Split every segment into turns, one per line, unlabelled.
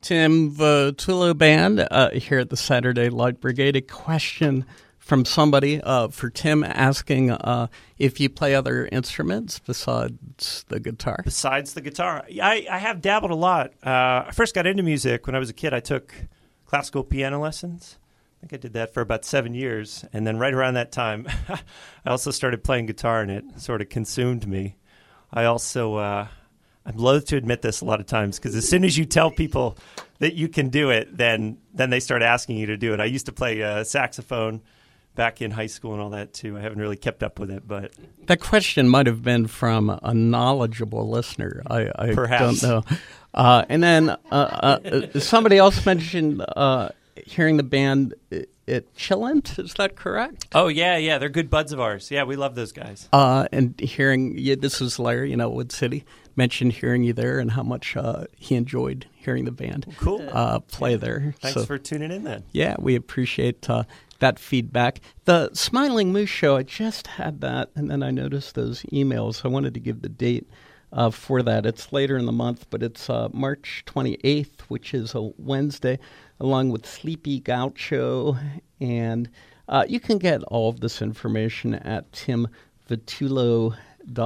Tim Vitullo Band here at the Saturday Light Brigade. A question from somebody for Tim asking if you play other instruments besides the guitar.
Besides the guitar. I have dabbled a lot. I first got into music when I was a kid. I took classical piano lessons. I think I did that for about 7 years. And then right around that time, I also started playing guitar, and it sort of consumed me. I also... I'm loath to admit this a lot of times because as soon as you tell people that you can do it, then they start asking you to do it. I used to play saxophone back in high school and all that too. I haven't really kept up with it, but
that question might have been from a knowledgeable listener. I
perhaps.
Don't know. And then somebody else mentioned hearing the band at Chillent. Is that correct?
Oh yeah, they're good buds of ours. Yeah, we love those guys.
And hearing this is Larry, Wood City. Mentioned hearing you there and how much he enjoyed hearing the band play there.
Thanks for tuning in then.
Yeah, we appreciate that feedback. The Smiling Moose Show, I just had that, and then I noticed those emails. I wanted to give the date for that. It's later in the month, but it's March 28th, which is a Wednesday, along with Sleepy Gaucho. And you can get all of this information at timvitullo.com.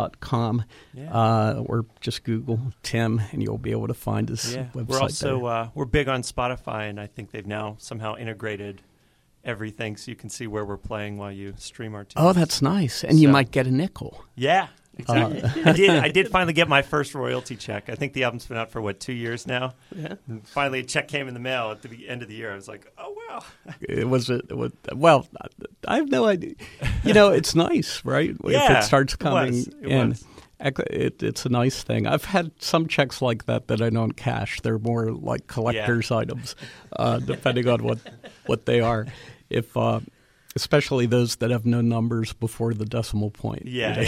Or just Google Tim and you'll be able to find his website.
We're also we're big on Spotify, and I think they've now somehow integrated everything so you can see where we're playing while you stream our tunes.
Oh, that's nice. And you might get a nickel.
Yeah, exactly. I did finally get my first royalty check. I think the album's been out for 2 years now.
Yeah.
And finally a check came in the mail at the end of the year. I was like, oh wow.
Well, I have no idea. It's nice, right?
Yeah,
if it starts coming in.
Was.
It's a nice thing. I've had some checks like that I don't cash. They're more like collector's items, depending on what they are. If especially those that have no numbers before the decimal point.
Yeah.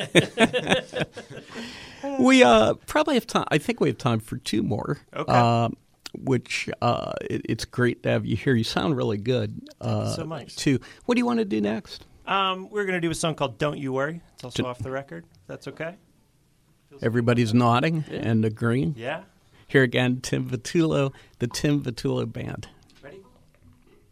We probably have time. I think we have time for two more.
Okay.
Which it's great to have you here. You sound really good.
Thank you so much.
Too. What do you want to do next?
We're going to do a song called Don't You Worry. It's also off the record. That's okay.
Everybody's nodding and agreeing.
Yeah.
Here again, Tim Vitullo, the Tim Vitullo Band.